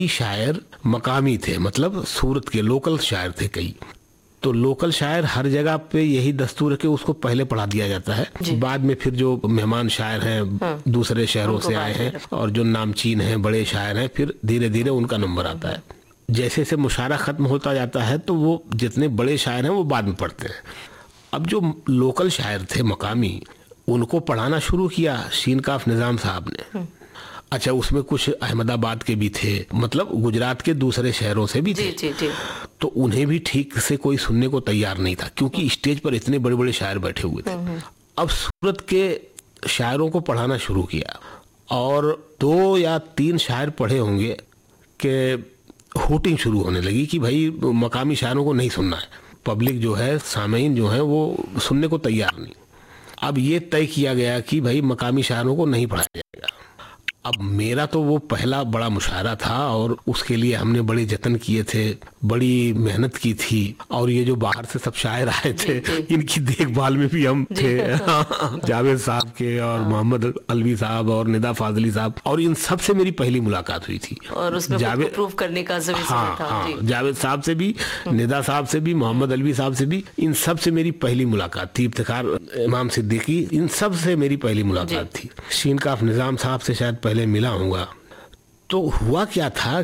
शायर मकामी थे, मतलब सूरत के लोकल शायर थे कई। तो लोकल शायर हर जगह पे यही दस्तूर है कि उसको पहले पढ़ा दिया जाता है, बाद में फिर जो मेहमान शायर हैं दूसरे शहरों से आए हैं और जो नामचीन हैं बड़े शायर हैं, फिर धीरे धीरे उनका नंबर आता है। जैसे जैसे मुशायरा खत्म होता जाता है तो वो जितने बड़े शायर हैं वो बाद में पढ़ते हैं। अब जो लोकल शायर थे मकामी, उनको पढ़ाना शुरू किया शीन काफ निज़ाम साहब ने। अच्छा, उसमें कुछ अहमदाबाद के भी थे, मतलब गुजरात के दूसरे शहरों से भी थे। जी। तो उन्हें भी ठीक से कोई सुनने को तैयार नहीं था, क्योंकि स्टेज पर इतने बड़े बड़े शायर बैठे हुए थे। अब सूरत के शायरों को पढ़ाना शुरू किया और 2 या 3 शायर पढ़े होंगे कि होटिंग शुरू होने लगी कि भाई मकामी शायरों को नहीं सुनना है। पब्लिक जो है, सामीन जो है, वो सुनने को तैयार नहीं। अब ये तय किया गया कि भाई मकामी शायरों को नहीं पढ़ाया जाएगा। अब मेरा तो वो पहला बड़ा मुशायरा था और उसके लिए हमने बड़े जतन किए थे, बड़ी मेहनत की थी। और ये जो बाहर से सब शायर आए थे, इनकी देखभाल में भी हम थे। जावेद साहब के और मोहम्मद अलवी साहब और निदा फाजली साहब, और इन सब से मेरी पहली मुलाकात हुई थी। और उसमें जावेद प्रूफ करने का था। जावेद साहब से भी, निदा साहब से भी, मोहम्मद अलवी साहब से भी, इन सब से मेरी पहली मुलाकात थी। इफ्तिखार इमाम सिद्दीकी, इन सब से मेरी पहली मुलाकात थी। शीन काफ निज़ाम साहब से शायद पहले मिला हूँगा। तो हुआ क्या था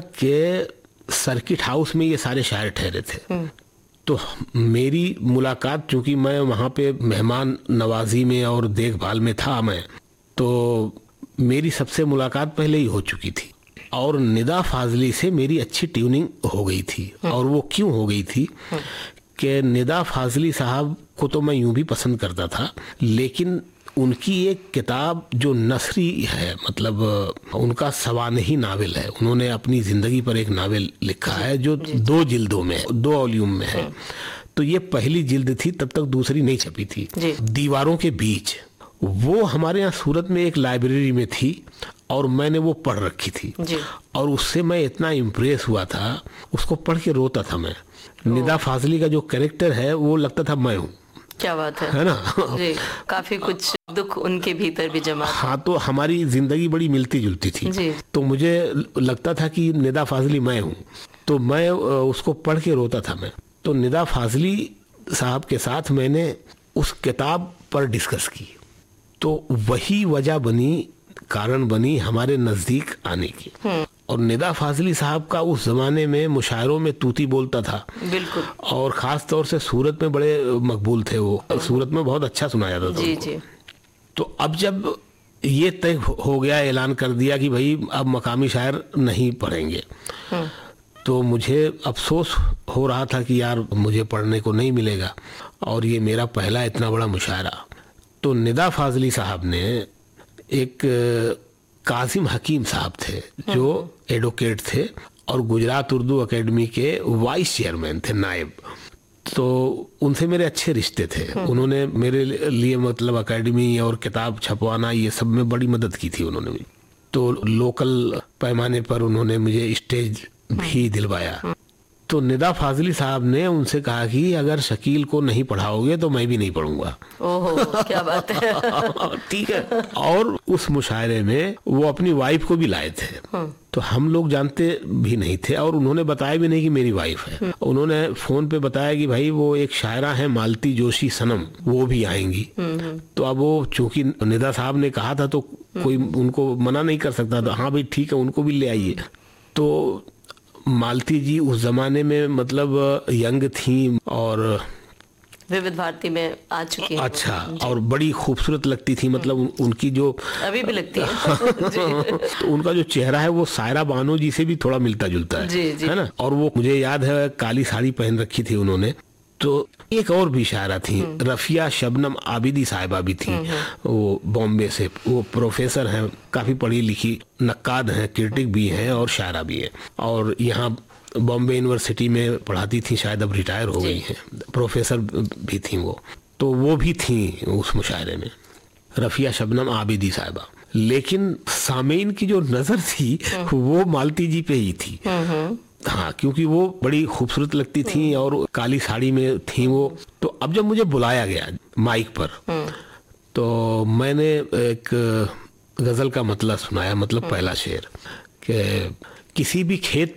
कि सर्किट हाउस में ये सारे शायर ठहरे थे। तो मेरी मुलाकात, चूंकि मैं वहाँ पे मेहमान नवाजी में और देखभाल में था मैं, तो मेरी सबसे मुलाकात पहले ही हो चुकी थी। और निदा फाजली से मेरी अच्छी ट्यूनिंग हो गई थी। और वो क्यों हो गई थी कि निदा फाजली साहब को तो मैं यूं भी पसंद करता था, लेकिन उनकी एक किताब जो नसरी है, मतलब उनका सवानही नावल है, उन्होंने अपनी ज़िंदगी पर एक नावल लिखा है जो 2 जिल्दों में है, 2 वॉल्यूम में है। तो ये पहली जिल्द थी, तब तक दूसरी नहीं छपी थी। दीवारों के बीच, वो हमारे यहाँ सूरत में एक लाइब्रेरी में थी और मैंने वो पढ़ रखी थी। और उससे मैं इतना इम्प्रेस हुआ था, उसको पढ़ के रोता था मैं। निदा फाजली का जो कैरेक्टर है वो लगता था मैं हूँ। क्या बात है ना? जी, काफी कुछ दुख उनके भीतर भी जमा। हाँ, तो हमारी जिंदगी बड़ी मिलती जुलती थी। तो मुझे लगता था कि निदा फाजली मैं हूँ, तो मैं उसको पढ़ के रोता था मैं। तो निदा फाजली साहब के साथ मैंने उस किताब पर डिस्कस की, तो वही वजह बनी, कारण बनी हमारे नजदीक आने की। और निदा फाजली साहब का उस जमाने में मुशायरों में तूती बोलता था। बिल्कुल। और खास तौर से सूरत में बड़े मकबूल थे वो, सूरत में बहुत अच्छा सुनाया जाता था। जी। तो अब जब ये तय हो गया, ऐलान कर दिया कि भाई अब मकामी शायर नहीं पढ़ेंगे, तो मुझे अफसोस हो रहा था कि यार मुझे पढ़ने को नहीं मिलेगा, और ये मेरा पहला इतना बड़ा मुशायरा। तो निदा फाजली साहब ने, एक कासिम हकीम साहब थे जो एडवोकेट थे और गुजरात उर्दू एकेडमी के वाइस चेयरमैन थे, नायब, तो उनसे मेरे अच्छे रिश्ते थे। उन्होंने मेरे लिए मतलब एकेडमी और किताब छपवाना ये सब में बड़ी मदद की थी उन्होंने भी। तो लोकल पैमाने पर उन्होंने मुझे स्टेज भी दिलवाया। तो निदा फाजली साहब ने उनसे कहा कि अगर शकील को नहीं पढ़ाओगे तो मैं भी नहीं पढ़ूंगा। ओहो, क्या बात है। ठीक है। और उस मुशायरे में वो अपनी वाइफ को भी लाए थे। तो हम लोग जानते भी नहीं थे और उन्होंने बताया भी नहीं कि मेरी वाइफ है। उन्होंने फोन पे बताया कि भाई वो एक शायरा है मालती जोशी सनम, वो भी आएंगी। तो अब वो चूंकि निदा साहब ने कहा था तो कोई उनको मना नहीं कर सकता था। हाँ भाई ठीक है, उनको भी ले आइए। तो मालती जी उस जमाने में मतलब यंग थी और विविध भारती में आ चुकी हैं। अच्छा, और बड़ी खूबसूरत लगती थी, मतलब उनकी जो अभी भी लगती है। तो उनका जो चेहरा है वो सायरा बानो जी से भी थोड़ा मिलता जुलता है ना। और वो मुझे याद है काली साड़ी पहन रखी थी उन्होंने। तो एक और भी शायरा थी, रफिया शबनम आबिदी साहिबा भी थी, वो बॉम्बे से, वो प्रोफेसर हैं, काफी पढ़ी लिखी नक्काद हैं, क्रिटिक भी हैं और शायरा भी है, और यहाँ बॉम्बे यूनिवर्सिटी में पढ़ाती थी, शायद अब रिटायर हो गई हैं, प्रोफेसर भी थी वो। तो वो भी थी उस मुशायरे में, रफिया शबनम आबिदी साहिबा। लेकिन सामीन की जो नजर थी वो मालती जी पे ही थी। हाँ, क्योंकि वो बड़ी खूबसूरत लगती थी और काली साड़ी में थी वो। तो अब जब मुझे बुलाया गया माइक पर, तो मैंने एक गजल का मतलब सुनाया, मतलब पहला शेर, कि किसी भी खेत